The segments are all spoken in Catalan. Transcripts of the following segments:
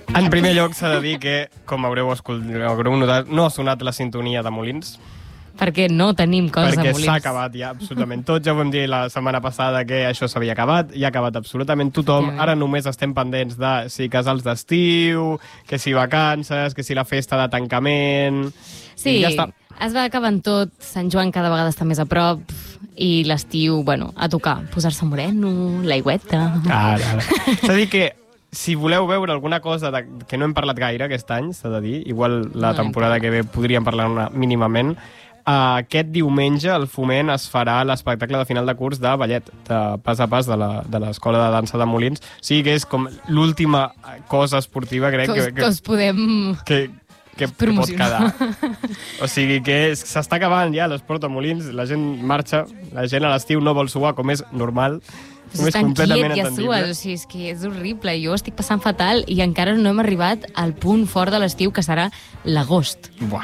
En primer lloc, s'ha de dir que, com haureu notat, no ha sonat la sintonia de Molins. Perquè no tenim coses de Perquè Molins. s'ha acabat ja, absolutament tot. Ja ho vam dir la setmana passada que això s'havia acabat, i ha acabat absolutament tothom. Ara només estem pendents de si casals d'estiu, que si vacances, que si la festa de tancament... Sí, I ja està. es va acabant tot, Sant Joan cada vegada està més a prop, i l'estiu, bueno, a tocar, posar-se moreno, l'aigüeta... Ara. S'ha de dir que si voleu veure alguna cosa que no hem parlat gaire aquest any, s'ha de dir, igual la temporada que ve podríem parlar mínimament, aquest diumenge al Foment es farà l'espectacle de final de curs de ballet, de pas a pas de l'Escola de Dansa de Molins. O sigui que és com l'última cosa esportiva, crec, que us podem... que pot quedar. O sigui que s'està acabant ja l'esport a Molins, la gent marxa, la gent a l'estiu no vol suar, com és normal, com és completament entendible. O sigui, és que és horrible. Jo estic passant fatal i encara no hem arribat al punt fort de l'estiu, que serà l'agost.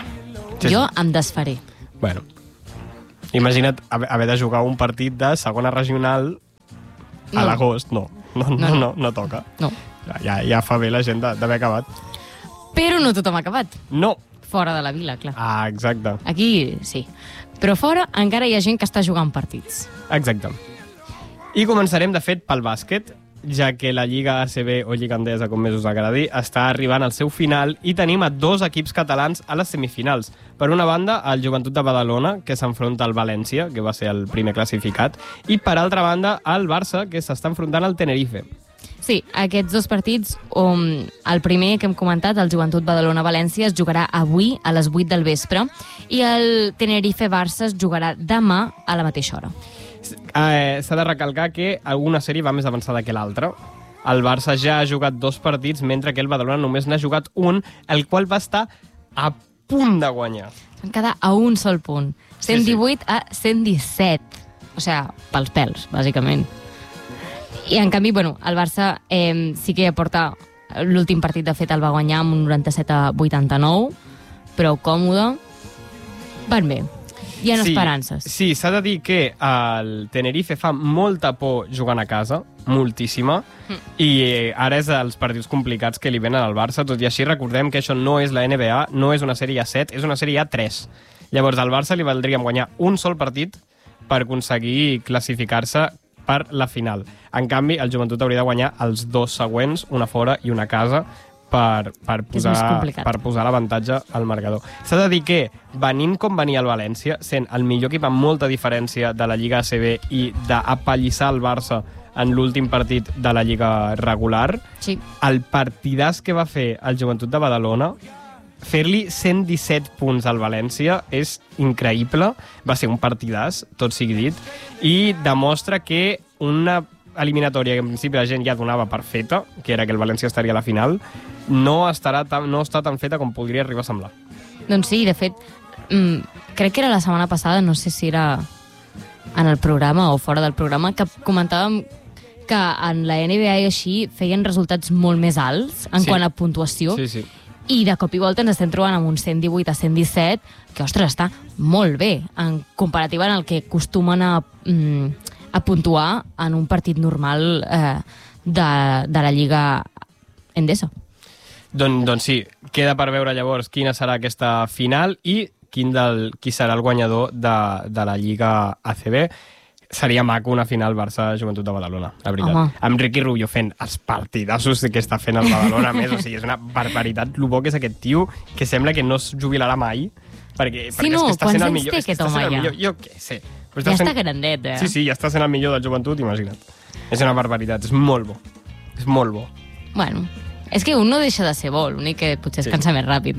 Jo em desfaré. Bueno, imagina't haver de jugar un partit de segona regional a l'agost. No toca. No. Ja fa bé la gent d'haver acabat. Però no tothom ha acabat. No. Fora de la vila, clar. Ah, exacte. Aquí sí. Però fora encara hi ha gent que està jugant partits. Exacte. I començarem, de fet, pel bàsquet, ja que la Lliga ACB, o Lliga Endesa, com més us agradi, està arribant al seu final i tenim a 2 equips catalans a les semifinals. Per una banda, el Joventut de Badalona, que s'enfronta al València, que va ser el primer classificat, i per altra banda, el Barça, que s'està enfrontant al Tenerife. Sí, aquests 2 partits, el primer que hem comentat, el Joventut Badalona-València, es jugarà avui a les 8 del vespre i el Tenerife-Barça es jugarà demà a la mateixa hora. S'ha de recalcar que alguna sèrie va més avançada que l'altra. El Barça ja ha jugat 2 partits, mentre que el Badalona només n'ha jugat un, el qual va estar a punt de guanyar. Van quedar a un sol punt. 118 a 117. O sigui, pels pèls, bàsicament. I, en canvi, bueno, el Barça sí que ja porta... L'últim partit, de fet, el va guanyar amb un 97 a 89, però còmode. Van bé. Hi ha esperances. Sí, s'ha de dir que el Tenerife fa molta por jugant a casa, moltíssima, i ara és els partits complicats que li venen al Barça. Tot i així, recordem que això no és la NBA, no és una sèrie A7, és una sèrie A3. Llavors, al Barça li valdria guanyar un sol partit per aconseguir classificar-se per la final. En canvi, el Joventut hauria de guanyar els 2 següents, una fora i una a casa, per posar l'avantatge al marcador. S'ha de dir que, venint com venia el València, sent el millor equip amb molta diferència de la Lliga ACB i d'apallissar el Barça en l'últim partit de la Lliga regular, el partidàs que va fer el Joventut de Badalona, fer-li 117 punts al València és increïble. Va ser un partidàs, tot sigui dit, i demostra que una eliminatòria que en principi la gent ja donava per feta, que era que el València estaria a la final, no està tan feta com podria arribar a semblar. Doncs sí, de fet, crec que era la setmana passada, no sé si era en el programa o fora del programa, que comentàvem que en la NBA i així feien resultats molt més alts en quant a puntuació. Sí. I de cop i volta ens estem trobant amb un 118 a 117, que, ostres, està molt bé, en comparativa en el que acostumen a puntuar en un partit normal de la Lliga Endesa. Doncs sí, queda per veure llavors quina serà aquesta final i qui serà el guanyador de la Lliga ACB. Seria maco una final Barça-Joventut de Badalona, la veritat. Home. Amb Riqui Rubio fent els partidassos que està fent el Badalona, més, o sigui, és una barbaritat lo bo que és aquest tio, que sembla que no es jubilarà mai, perquè és que està sent el millor. Quants anys té aquest home ja? Jo què sé. Ja està grandet, eh? Sí, ja està sent el millor del Joventut, imagina't. És una barbaritat, és molt bo. És molt bo. Bueno, és que un no deixa de ser bo, l'únic que potser es cansa més ràpid.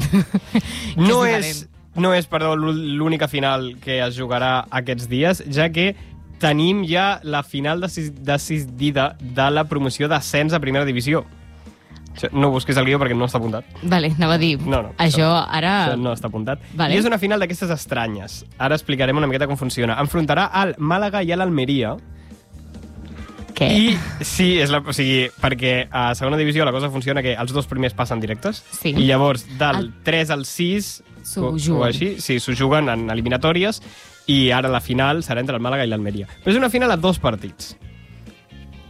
No és, l'única final que es jugarà aquests dies, ja que tenim ja la final decidida de la promoció d'ascens a primera divisió. No busquis el guió perquè no està apuntat. Vale, anava a dir, això ara... Això no està apuntat. Vale. I és una final d'aquestes estranyes. Ara explicarem una miqueta com funciona. Enfrontarà al Màlaga i a l'Almeria. Què? Sí, o sigui, perquè a segona divisió la cosa funciona que els 2 primers passen directes. Sí. I llavors, del 3 al 6... S'ho juguen. S'ho juguen en eliminatòries. I ara la final serà entre el Màlaga i l'Almeria. Però és una final a 2 partits.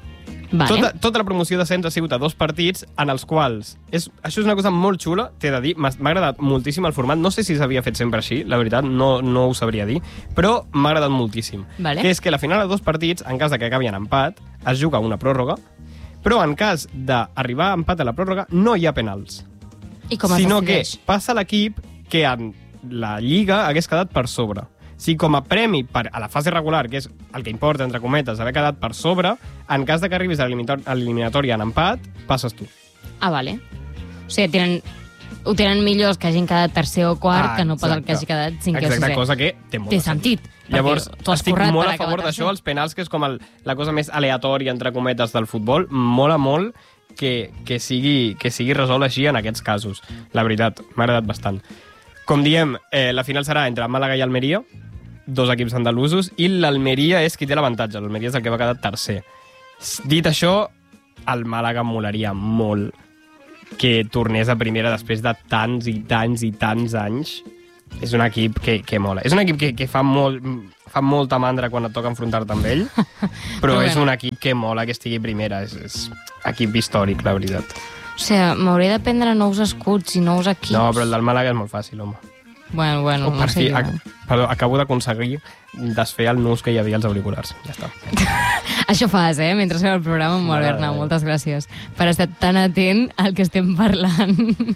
Vale. Tota la promoció d'ascens ha sigut a 2 partits en els quals... Això és una cosa molt xula, t'he de dir. M'ha agradat moltíssim el format. No sé si s'havia fet sempre així, la veritat, no ho sabria dir, però m'ha agradat moltíssim. Vale. Que és que la final de 2 partits, en cas de que acabi en empat, es juga una pròrroga, però en cas d'arribar a empat a la pròrroga no hi ha penals. I com es Sinó que decideix? passa l'equip que en la Lliga hagués quedat per sobre. Si com a premi a la fase regular, que és el que importa, entre cometes, haver quedat per sobre, en cas de que arribis a l'eliminatòria en empat, passes tu. Ah, vale. O sigui, ho tenen millors que hagin quedat tercer o quart que no pas el que hagi quedat cinquè o Exacte, sisè. cosa que té molt Té de sentit. Llavors, perquè tu has estic currat molt per a favor acabar d'això, tercer. els penals, que és com la cosa més aleatòria, entre cometes, del futbol. Mola molt que sigui resolt així en aquests casos. La veritat, m'ha agradat bastant. Com diem, la final serà entre Màlaga i Almeria, 2 equips andalusos, i l'Almeria és qui té l'avantatge. L'Almeria és el que va quedar tercer. Dit això, el Màlaga em molaria molt que tornés a primera després de tants i tants i tants anys. És un equip que mola. És un equip que fa molta mandra quan et toca enfrontar-te amb ell, però és un equip que mola que estigui primera. És equip històric, la veritat. O sigui, m'hauré de prendre nous escuts i nous equips. No, però el del Màlaga és molt fàcil, home. Bueno, no sé. Perdó, acabo d'aconseguir desfer el nus que hi havia als auriculars. Ja està. Això fas, mentre fem el programa, molt bé, Arnau, moltes gràcies per estar tan atent al que estem parlant.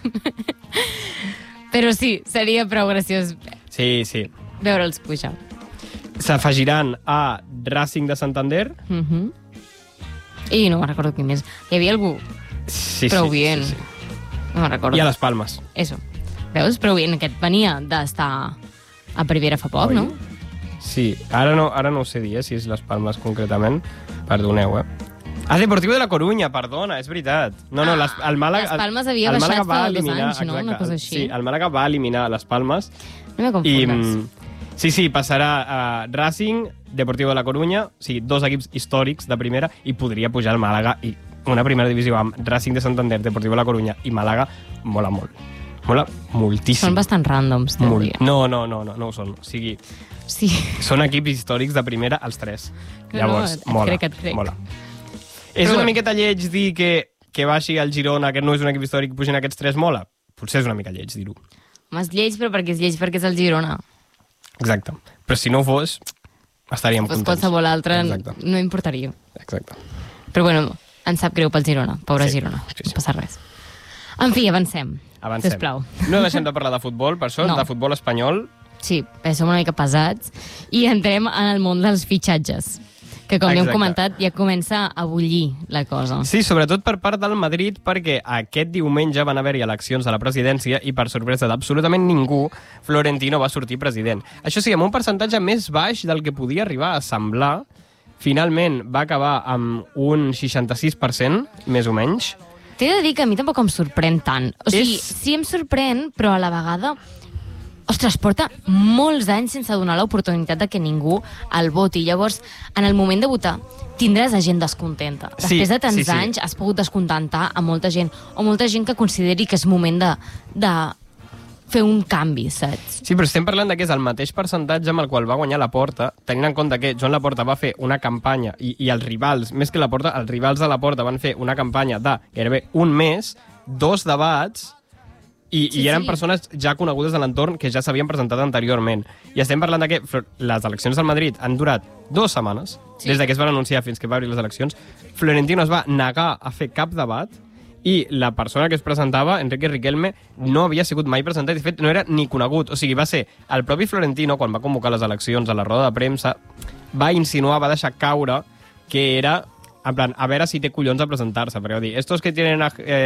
Però sí, seria prou graciós Sí. veure'ls pujar. S'afegiran a Racing de Santander. I no me'n recordo qui més. Hi havia algú prou bien. Sí. No me'n recordo. I a les Palmes. Eso. Veus? Prou bien. Aquest venia d'estar a primera fa poc, no? Sí. Ara no ho sé dir, si és les Palmes concretament. Perdoneu, Deportivo de la Corunya, perdona, és veritat. No, el Màlaga... Les Palmes havia baixat fa 2 anys, no? Una cosa així. Sí, el Màlaga va eliminar les Palmes. No me confondes. Sí, passarà a Racing, Deportivo de la Corunya, o sigui, 2 equips històrics de primera, i podria pujar el Màlaga, i una primera divisió amb Racing de Santander, Deportivo de la Corunya i Màlaga mola molt. Mola moltíssim. Són bastant ràndoms, t'ho diria. No ho són. O sigui, sí. Són equips històrics de primera, els 3. Llavors, mola. Et crec. Mola. És una miqueta lleig dir que baixi el Girona, que no és un equip històric, pugin aquests 3, mola? Potser és una mica lleig dir-ho. És lleig, però perquè és el Girona. Exacte. Però si no ho fos, estaríem contents. Qualsevol altre Exacte. no importaria. Exacte. Però bueno, em sap greu pel Girona. Pobre Girona. Sí. No passa res. En fi, avancem. Sisplau. No deixem de parlar de futbol, per això, de futbol espanyol. Sí, som una mica pesats. I entrem en el món dels fitxatges, que com hem comentat ja comença a bullir la cosa. Sí, sobretot per part del Madrid, perquè aquest diumenge van haver-hi eleccions a la presidència i per sorpresa d'absolutament ningú, Florentino va sortir president. Això sí, amb un percentatge més baix del que podia arribar a semblar. Finalment va acabar amb un 66%, més o menys. T'he de dir que a mi tampoc em sorprèn tant. O sigui, sí em sorprèn, però a la vegada... Ostres, porta molts anys sense donar l'oportunitat de que ningú el voti. Llavors, en el moment de votar, tindràs a gent descontenta. Després de tants anys has pogut descontentar a molta gent, o molta gent que consideri que és moment de fer un canvi, saps? Sí, però estem parlant de que és el mateix percentatge amb el qual va guanyar Laporta, tenint en compte que Joan Laporta va fer una campanya, i els rivals, més que Laporta, els rivals de Laporta van fer una campanya de gairebé un mes, 2 debats, i eren persones ja conegudes de l'entorn que ja s'havien presentat anteriorment. I estem parlant de que les eleccions del Madrid han durat 2 setmanes, des que es van anunciar fins que va obrir les eleccions. Florentino es va negar a fer cap debat, i la persona que es presentava, Enrique Riquelme, no havia sigut mai presentat, de fet no era ni conegut. O sigui, va ser el propi Florentino, quan va convocar les eleccions a la roda de premsa, va insinuar, va deixar caure que era, en plan, a veure si té collons a presentar-se, perquè va dir, estos que tienen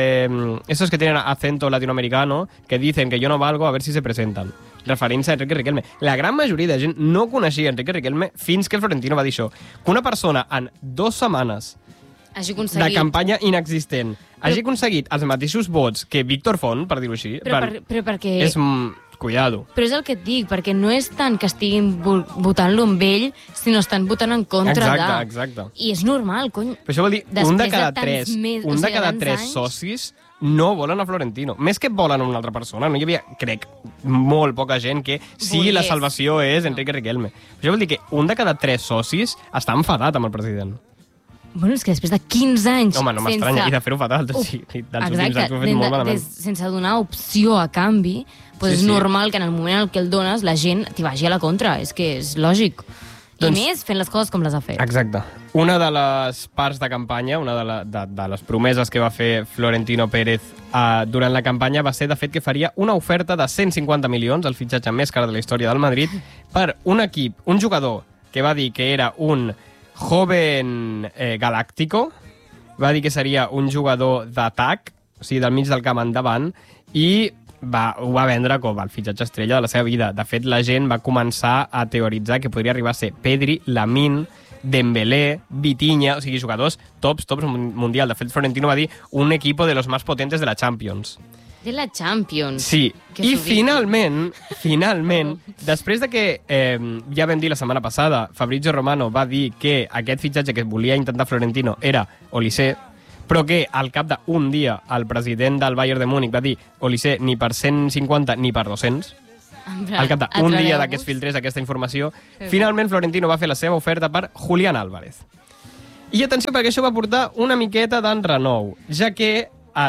acento latinoamericano, que dicen que yo no valgo, a ver si se presentan. Referint-se a Enrique Riquelme. La gran majoria de gent no coneixia Enrique Riquelme fins que el Florentino va dir això. Que una persona en 2 setmanes de campanya inexistent hagi aconseguit els mateixos vots que Víctor Font, per dir-ho així, però perquè... és... Cuidado. Però és el que et dic, perquè no és tant que estiguin votant-lo amb ell, sinó estan votant en contra de... Exacte. I és normal, cony. Però això vol dir, un de cada tres socis no volen a Florentino. Més que volen a una altra persona, no hi havia, crec, molt poca gent que la salvació és Enrique Riquelme. Això vol dir que un de cada 3 socis està enfadat amb el president. Bueno, és que després de 15 anys... Home, no m'estranya, i de fer-ho fatal. Sí, dels últims anys ho he fet molt malament. Sense donar opció a canvi, doncs és normal que en el moment en què el dones la gent t'hi vagi a la contra. És que és lògic. I més fent les coses com les ha fet. Exacte. Una de les parts de campanya, una de les promeses que va fer Florentino Pérez durant la campanya va ser, de fet, que faria una oferta de 150 milions, el fitxatge més car de la història del Madrid, per un equip, un jugador que va dir que era un joven galáctico, va dir que seria un jugador d'atac, o sigui, del mig del camp endavant, i ho va vendre com el fitxatge estrella de la seva vida. De fet, la gent va començar a teoritzar que podria arribar a ser Pedri, Lamine, Dembélé, Vitinha, o sigui, jugadors tops mundial. De fet, Florentino va dir un equipo de los más potentes de la Champions. De la Champions. Sí, i finalment, després de que, ja vam dir la setmana passada, Fabrizio Romano va dir que aquest fitxatge que volia intentar Florentino era Olise, però que al cap d'un dia el president del Bayern de Múnich va dir Olise ni per 150 ni per 200, al cap d'un dia que es filtrés aquesta informació, finalment Florentino va fer la seva oferta per Julián Álvarez. I atenció, perquè això va portar una miqueta d'enrenou, ja que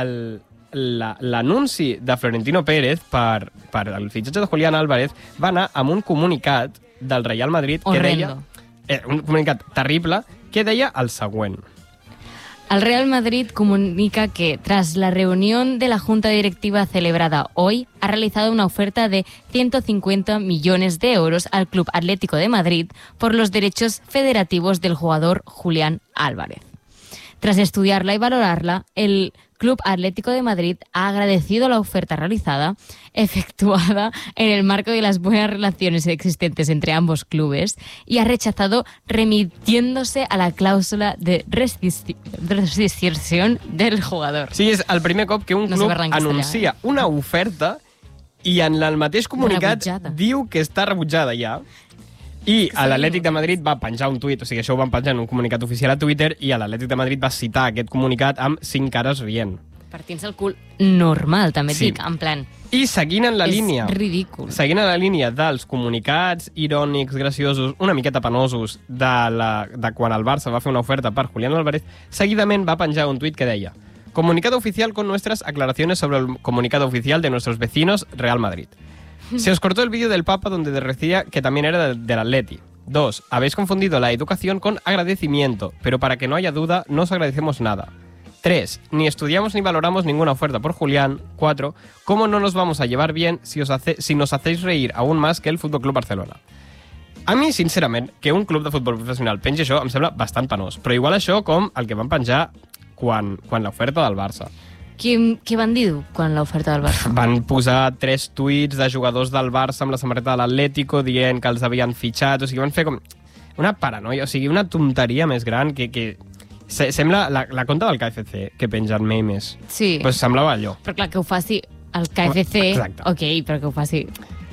l'anunci de Florentino Pérez per el fitxatge de Julián Álvarez va anar amb un comunicat del Real Madrid que deia, un comunicat terrible, que deia el següent. El Real Madrid comunica que, tras la reunión de la Junta Directiva celebrada hoy, ha realizado una oferta de 150 millones de euros al Club Atlético de Madrid por los derechos federativos del jugador Julián Álvarez. Tras estudiarla y valorarla, el Club Atlético de Madrid ha agradecido la oferta realizada, efectuada en el marco de las buenas relaciones existentes entre ambos clubes, y ha rechazado remitiéndose a la cláusula de rescisión del jugador. Sí, és el primer cop que un club anuncia una oferta i en el mateix comunicat diu que està rebutjada ja. I l'Atlètic de Madrid va penjar un tuit, o sigui, això ho van penjar en un comunicat oficial a Twitter, i l'Atlètic de Madrid va citar aquest comunicat amb 5 cares rient. Partint-se el cul normal, també dic, en plan... I seguint en la línia... És ridícul. Seguint en la línia dels comunicats irònics, graciosos, una miqueta penosos, de quan el Barça va fer una oferta per Julián Álvarez, seguidament va penjar un tuit que deia: comunicado oficial con nuestras aclaraciones sobre el comunicado oficial de nuestros vecinos Real Madrid. Se os cortó el vídeo del Papa donde decía que también era del Atleti. 2. Habéis confundido la educación con agradecimiento, pero para que no haya duda, no os agradecemos nada. 3. Ni estudiamos ni valoramos ninguna oferta por Julián. 4. ¿Cómo no nos vamos a llevar bien si nos hacéis reír aún más que el Fútbol Club Barcelona? A mi, sincerament, que un club de futbol professional pengi això em sembla bastant penós, però igual això com el que van penjar quan l'oferta del Barça. Què van dir quan l'oferta del Barça? Van posar 3 tuits de jugadors del Barça amb la samarreta de l'Atlético dient que els havien fitxat, o sigui, van fer com una paranoia, o sigui, una tonteria més gran que sembla la conta del KFC, que pengen memes. Sí. Pues semblava allò. Però clar, que ho faci el KFC, exacte. Ok, però que ho faci...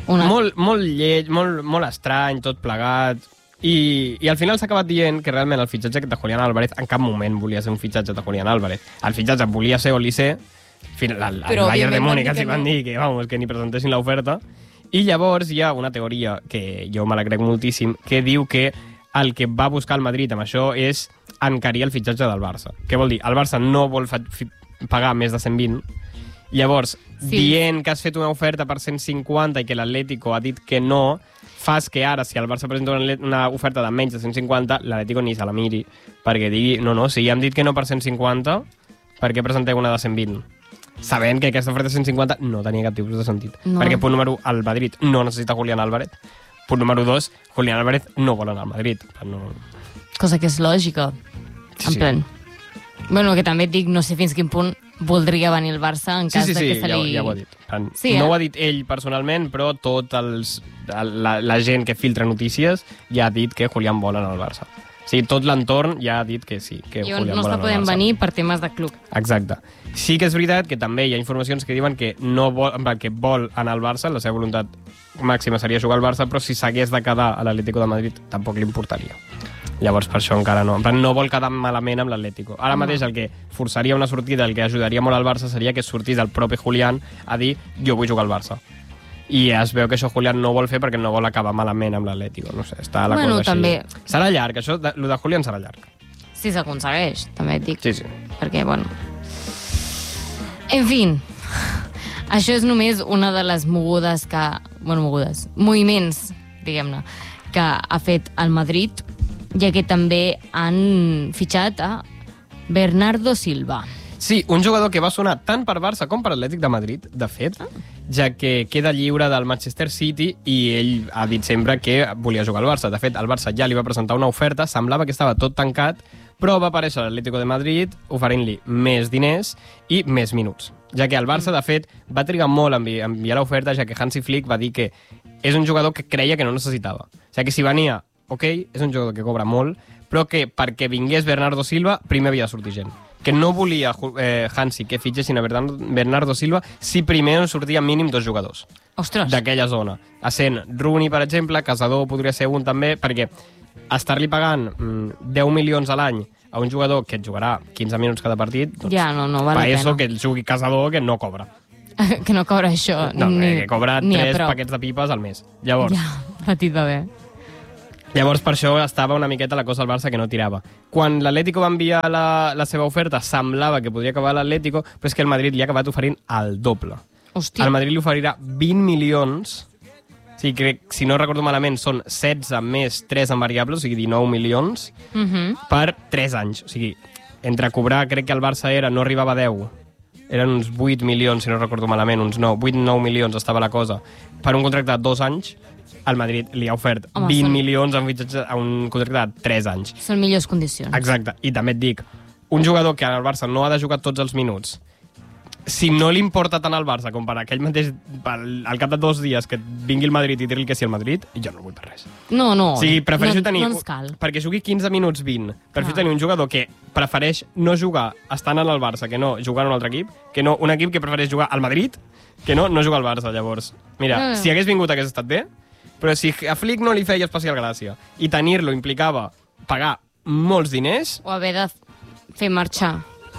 Molt lleig, molt estrany, tot plegat... I al final s'ha acabat dient que realment el fitxatge de Julián Álvarez en cap moment volia ser un fitxatge de Julián Álvarez. El fitxatge volia ser Olise, el Bayern de Múnich els van dir que ni presentessin l'oferta. I llavors hi ha una teoria, que jo me la crec moltíssim, que diu que el que va buscar el Madrid amb això és encarir el fitxatge del Barça. Què vol dir? El Barça no vol pagar més de 120, llavors, dient que has fet una oferta per 150 i que l'Atlético ha dit que no, fas que ara, si el Barça presenta una oferta de menys de 150, l'Atlético ni se la miri, perquè digui, no, si ja hem dit que no per 150, per què presenteu una de 120? Sabent que aquesta oferta de 150 no tenia cap tipus de sentit. No. Perquè, punt número 1, el Madrid no necessita Julián Álvarez. Punt número 2, Julián Álvarez no vol anar al Madrid. No... Cosa que és lògica. En plan... Bueno, que també et dic, no sé fins quin punt voldria venir el Barça en cas de que se li... Ja ho ha dit. No ho ha dit ell personalment, però la gent que filtra notícies ja ha dit que Julián vol anar al Barça. O sigui, tot l'entorn ja ha dit que sí, que Julián vol anar al Barça. No podem venir per temes de club. Exacte. Sí que és veritat que també hi ha informacions que diuen que que vol anar al Barça, la seva voluntat màxima seria jugar al Barça, però si s'hagués de quedar a l'Atlético de Madrid tampoc li importaria. Llavors, per això encara no. En plan, no vol quedar malament amb l'Atlético. Ara mateix el que forçaria una sortida, el que ajudaria molt al Barça, seria que sortís el propi Julián a dir jo vull jugar al Barça. I es veu que això Julián no vol fer perquè no vol acabar malament amb l'Atlético. No sé, està la cosa també... així. Serà llarg, això, el de Julián serà llarg. si s'aconsegueix, també et dic. Sí. Perquè, bueno... En fi, això és només una de les mogudes que... Bueno, moviments, diguem-ne, que ha fet el Madrid, ja que també han fitxat a Bernardo Silva. Sí, un jugador que va sonar tant per Barça com per Atlètic de Madrid, de fet, ja que queda lliure del Manchester City i ell ha dit sempre que volia jugar al Barça. De fet, el Barça ja li va presentar una oferta, semblava que estava tot tancat, però va aparèixer l'Atlético de Madrid oferint-li més diners i més minuts. Ja que el Barça, de fet, va trigar molt a enviar l'oferta, ja que Hansi Flick va dir que és un jugador que creia que no necessitava. O sigui que si venia, ok, és un jugador que cobra molt, però que perquè vingués Bernardo Silva primer havia de sortir gent. Que no volia Hansi que fitxessin a Bernardo Silva si primer sortia mínim 2 jugadors. Ostres! D'aquella zona. Essent Rooney, per exemple, Casador podria ser un també, perquè estar-li pagant 10 milions a l'any a un jugador que et jugarà 15 minuts cada partit, doncs, ja, no val la pena. Eso que el jugui Casador, que no cobra. Que no cobra això. No, que cobra 3 paquets de pipes al mes. Llavors, ja, petit bebè. Llavors, per això estava una miqueta la cosa al Barça que no tirava. Quan l'Atlético va enviar la seva oferta, semblava que podria acabar l'Atlético, però és que el Madrid li ha acabat oferint el doble. Hòstia. El Madrid li oferirà 20 milions, sí, crec, si no recordo malament, són 16 més 3 en variables, o sigui, 19 milions, per 3 anys. O sigui, entre cobrar, crec que el Barça no arribava a 10, eren uns 8 milions, si no recordo malament, uns 8-9 milions estava la cosa, per un contracte de 2 anys, el Madrid li ha ofert 20 milions a un contracte de 3 anys. Són millors condicions. Exacte. I també et dic, un jugador que al Barça no ha de jugar tots els minuts, si no li importa tant al Barça com per aquell mateix, al cap de 2 dies que vingui el Madrid i dir-li que sí al Madrid, jo no el vull per res. No. Sí, prefereixo tenir... No ens cal. Perquè jugui 15 minuts 20. Prefereixo tenir un jugador que prefereix no jugar estant en el Barça que no jugar en un altre equip, que no un equip que prefereix jugar al Madrid que no jugar al Barça, llavors. Mira, si hagués vingut hagués estat bé, però si a Flick no li feia especial gràcia i tenir-lo implicava pagar molts diners... O haver de fer marxar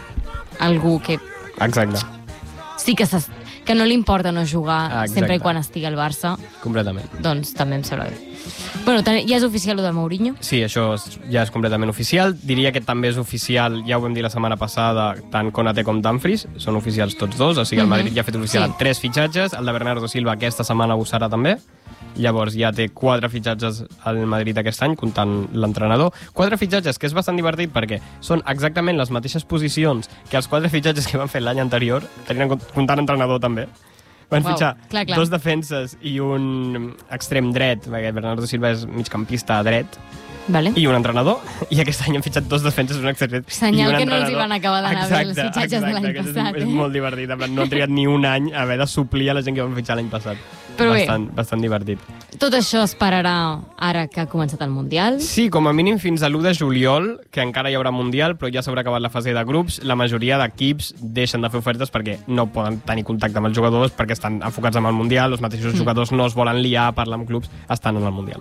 algú que... Exacte. Sí que no li importa no jugar sempre i quan estigui al Barça. Completament. Doncs també em sembla bé. Bueno, ja és oficial el de Mourinho? Sí, això ja és completament oficial. Diria que també és oficial, ja ho vam dir la setmana passada, tant Konaté com Dumfries, són oficials tots dos, o sigui, el Madrid ja ha fet oficial 3 fitxatges, el de Bernardo Silva aquesta setmana ho serà també. Llavors ja té 4 fitxatges al Madrid aquest any, comptant l'entrenador. 4 fitxatges, que és bastant divertit perquè són exactament les mateixes posicions que els 4 fitxatges que van fer l'any anterior, comptant entrenador també. Van fitxar 2 defenses i un extrem dret, perquè Bernardo Silva és migcampista dret, i un entrenador, i aquest any han fitxat 2 defenses, un extrem dret Senyal que no els hi van acabar d'anar bé els fitxatges de l'any passat. És molt divertit, no han trigat ni un any a haver de suplir a la gent que van fitxar l'any passat. Però bastant divertit. Tot això es pararà ara que ha començat el Mundial? Sí, com a mínim fins a l'1 de juliol, que encara hi haurà Mundial, però ja s'haurà acabat la fase de grups. La majoria d'equips deixen de fer ofertes perquè no poden tenir contacte amb els jugadors, perquè estan enfocats en el Mundial, els mateixos jugadors no es volen liar a parlar amb clubs, estan en el Mundial.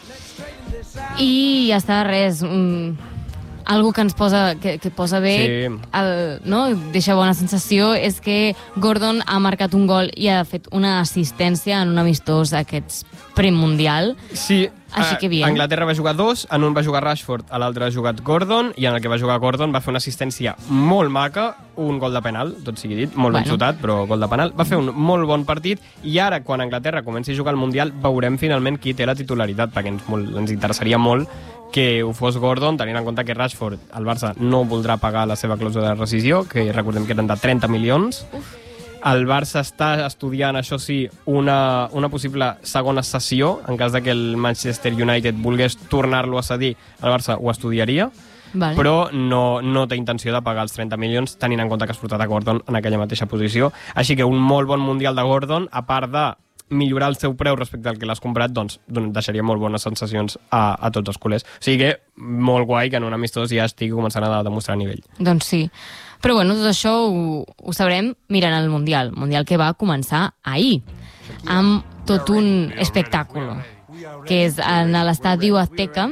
I ja està, res... Algo que ens posa bé, no? Deixa bona sensació, és que Gordon ha marcat un gol i ha fet una assistència en un amistós d'aquests premundial. Sí, així que bien. Anglaterra va jugar 2, en un va jugar Rashford, a l'altre ha jugat Gordon, i en el que va jugar Gordon va fer una assistència molt maca, un gol de penal, tot sigui dit, molt ben xutat, però gol de penal. Va fer un molt bon partit, i ara, quan Anglaterra comenci a jugar al Mundial, veurem finalment qui té la titularitat, perquè ens interessaria molt que ho fos Gordon, tenint en compte que Rashford, el Barça, no voldrà pagar la seva clàusula de rescisió, que recordem que eren de 30 milions. El Barça està estudiant, això sí, una possible segona cessió, en cas que el Manchester United volgués tornar-lo a cedir, el Barça ho estudiaria, però no té intenció de pagar els 30 milions, tenint en compte que has portat a Gordon en aquella mateixa posició. Així que un molt bon Mundial de Gordon, a part de millorar el seu preu respecte al que l'has comprat, doncs deixaria molt bones sensacions a tots els culers. O sigui que molt guai que en un amistós ja estigui començant a demostrar nivell. Doncs sí. Però bueno, tot això ho sabrem mirant el Mundial que va començar ahir, amb tot un espectacle, que és en l'estadi Azteca.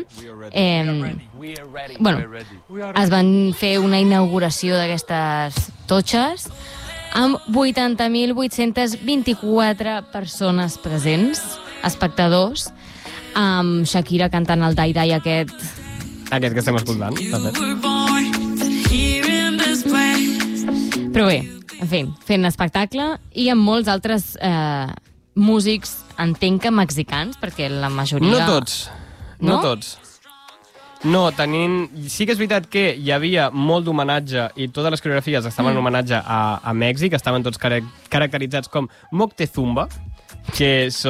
Es van fer una inauguració d'aquestes totxes amb 80.824 persones presents, espectadors, amb Shakira cantant el Dai Dai aquest que estem escoltant, de fet. Però bé, en fi, fent espectacle i amb molts altres músics, entenc que mexicans, perquè la majoria... No tots. No tots. No, sí que és veritat que hi havia molt d'homenatge i totes les coreografies estaven en homenatge a Mèxic, estaven tots caracteritzats com Moctezuma, que és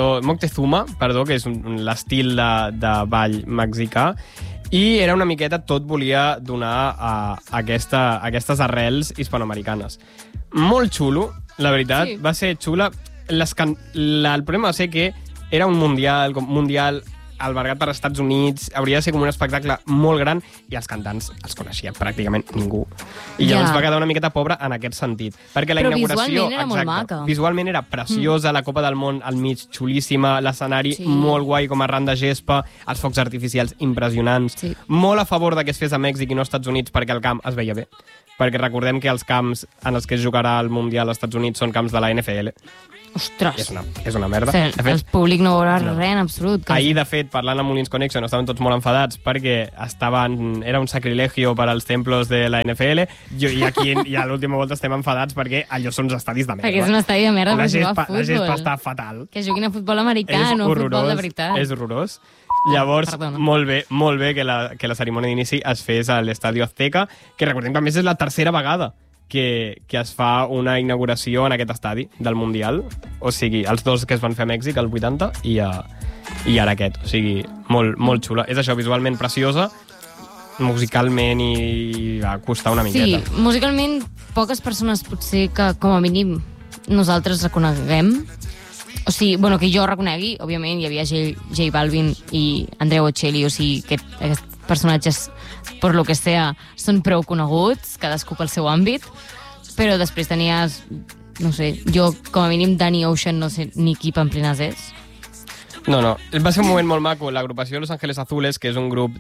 l'estil de ball mexicà, i era una miqueta, tot volia donar a aquestes arrels hispanoamericanes. Molt xulo, la veritat, sí. Va ser xula. El problema va ser que era un mundial albergat per Estats Units, hauria de ser com un espectacle molt gran, i els cantants els coneixia pràcticament ningú. I llavors va quedar una miqueta pobra en aquest sentit. Perquè la inauguració... visualment era molt maca. Visualment era preciosa, la Copa del Món al mig xulíssima, l'escenari molt guai com arran de gespa, els focs artificials impressionants. Sí. Molt a favor de que es fes a Mèxic i no als Estats Units perquè el camp es veia bé. Perquè recordem que els camps en els que es jugarà el Mundial als Estats Units són camps de la NFL. Ostres! És una merda. Sí, el públic no veurà res en absolut. Ahir, de fet, parlant amb Molins Connection, estaven tots molt enfadats perquè era un sacrilegio per als templos de la NFL, i aquí a l'última volta estem enfadats perquè allò són uns estadis de merda. Perquè és un estadi de merda per jugar a futbol. La gespa està fatal. Que juguin a futbol americà, no a futbol de veritat. És horrorós. Llavors, molt bé que la cerimònia d'inici es fes a l'Estadio Azteca, que recordem que a més és la tercera vegada que es fa una inauguració en aquest estadi del Mundial. O sigui, els dos que es van fer a Mèxic, el 80, i ara aquest. O sigui, molt xula. És això, visualment preciosa, musicalment i va costar una miqueta. Sí, musicalment poques persones potser que, com a mínim, nosaltres reconeguem. O sigui, bueno, que jo reconegui, òbviament, hi havia J Balvin i Andrea Bocelli, o sigui, que aquests personatges, per lo que sea, són prou coneguts, cadascú pel seu àmbit, però després tenies, no sé, jo, com a mínim, Danny Ocean, no sé ni qui pamplines és. No, va ser un moment molt maco. L'agrupació Los Ángeles Azules, que és un grup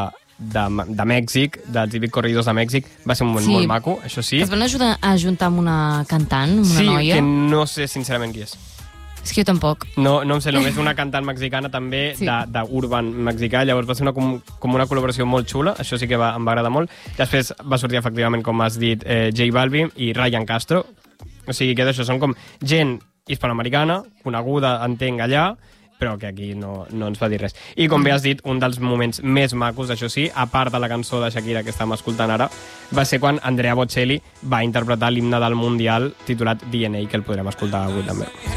de Mèxic, dels típics corridors de Mèxic, va ser un moment molt maco, això sí. Es van ajudar a juntar amb una cantant, una noia? Sí, que no sé sincerament qui és. És que jo tampoc. No em sé, només una cantant mexicana també, d'urban mexicà, llavors va ser com una col·laboració molt xula, això sí que em va agradar molt. Després va sortir efectivament, com has dit, J Balvin i Ryan Castro, o sigui que d'això són com gent hispanoamericana, coneguda, entenc, allà, però que aquí no ens va dir res. I com bé has dit, un dels moments més macos, això sí, a part de la cançó de Shakira que estàvem escoltant ara, va ser quan Andrea Bocelli va interpretar l'himne del Mundial titulat DNA, que el podrem escoltar avui també.